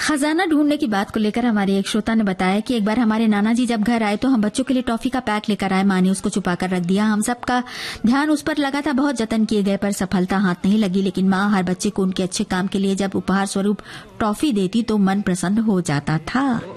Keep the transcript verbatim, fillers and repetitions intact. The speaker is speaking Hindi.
खजाना ढूंढने की बात को लेकर हमारे एक श्रोता ने बताया कि एक बार हमारे नाना जी जब घर आए तो हम बच्चों के लिए टॉफी का पैक लेकर आए। माँ ने उसको छुपा कर रख दिया। हम सबका ध्यान उस पर लगा था, बहुत जतन किए गए पर सफलता हाथ नहीं लगी। लेकिन माँ हर बच्चे को उनके अच्छे काम के लिए जब उपहार स्वरूप टॉफी देती तो मन प्रसन्न हो जाता था।